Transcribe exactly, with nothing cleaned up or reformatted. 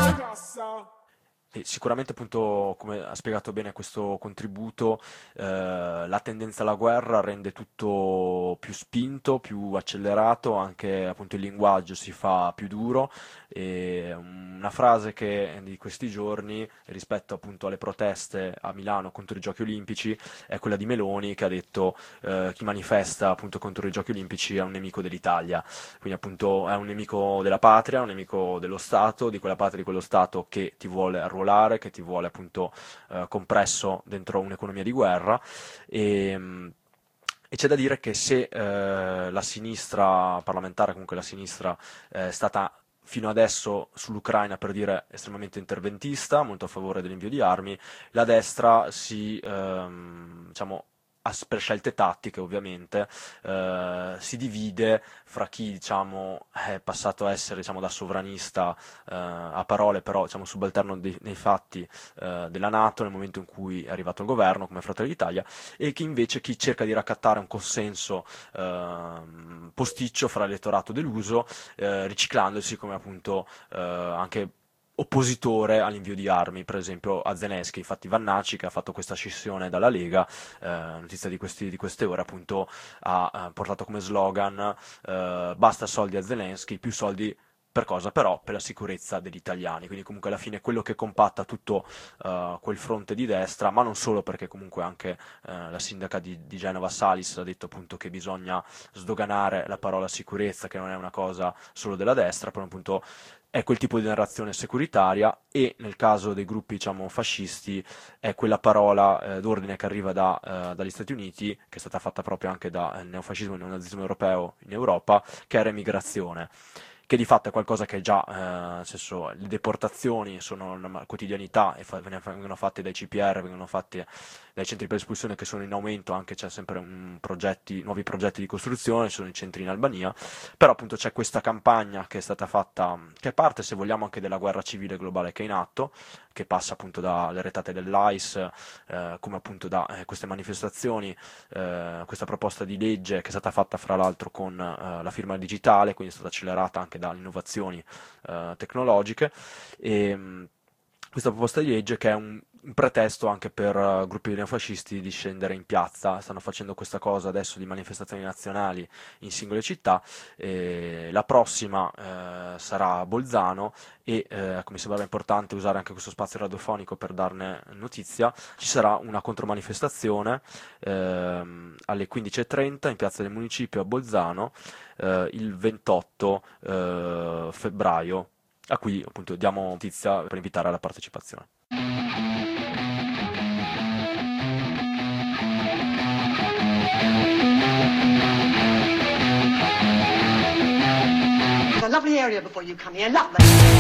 E sicuramente, appunto, come ha spiegato bene questo contributo, eh, la tendenza alla guerra rende tutto più spinto, più accelerato, anche appunto il linguaggio si fa più duro. E una frase che di questi giorni, rispetto appunto alle proteste a Milano contro i Giochi Olimpici, è quella di Meloni, che ha detto eh, chi manifesta appunto contro i Giochi Olimpici è un nemico dell'Italia. Quindi appunto è un nemico della patria, un nemico dello Stato, di quella patria, di quello Stato che ti vuole arruolare, che ti vuole appunto eh, compresso dentro un'economia di guerra. E, mh, e c'è da dire che se eh, la sinistra parlamentare, comunque la sinistra, eh, è stata fino adesso sull'Ucraina, per dire, estremamente interventista, molto a favore dell'invio di armi, la destra si, ehm, diciamo, as- per scelte tattiche ovviamente, eh, si divide fra chi, diciamo, è passato a essere, diciamo, da sovranista eh, a parole, però, diciamo, subalterno dei- nei fatti eh, della NATO nel momento in cui è arrivato il governo, come Fratelli d'Italia, e chi invece chi cerca di raccattare un consenso ehm, posticcio fra l'elettorato deluso, eh, riciclandosi come appunto eh, anche oppositore all'invio di armi, per esempio a Zelensky. Infatti Vannaci, che ha fatto questa scissione dalla Lega, eh, notizia di, questi, di queste ore, appunto ha eh, portato come slogan eh, basta soldi a Zelensky, più soldi per cosa? Però per la sicurezza degli italiani. Quindi comunque alla fine quello che compatta tutto eh, quel fronte di destra, ma non solo, perché comunque anche eh, la sindaca di, di Genova Salis ha detto appunto che bisogna sdoganare la parola sicurezza, che non è una cosa solo della destra, però appunto è quel tipo di narrazione securitaria. E nel caso dei gruppi, diciamo, fascisti, è quella parola eh, d'ordine che arriva da, eh, dagli Stati Uniti, che è stata fatta proprio anche dal neofascismo e il neonazismo europeo in Europa, che è remigrazione, che di fatto è qualcosa che già, eh, nel senso, le deportazioni sono una quotidianità e fa- vengono fatte dai C P R, vengono fatte dai centri per espulsione, che sono in aumento, anche c'è sempre un progetti, nuovi progetti di costruzione, ci sono i centri in Albania, però appunto c'è questa campagna che è stata fatta, che è parte, se vogliamo, anche della guerra civile globale che è in atto, che passa appunto dalle retate dell'A I S, eh, come appunto da eh, queste manifestazioni, eh, questa proposta di legge che è stata fatta fra l'altro con eh, la firma digitale, quindi è stata accelerata anche dalle innovazioni eh, tecnologiche. E mh, questa proposta di legge, che è un, un pretesto anche per uh, gruppi neofascisti di scendere in piazza. Stanno facendo questa cosa adesso di manifestazioni nazionali in singole città. E la prossima eh, sarà a Bolzano, e eh, come sembrava importante usare anche questo spazio radiofonico per darne notizia, ci sarà una contromanifestazione ehm, alle quindici e trenta in piazza del Municipio a Bolzano, eh, il ventotto eh, febbraio, a cui appunto diamo notizia per invitare alla partecipazione. It's a lovely area before you come here, lovely.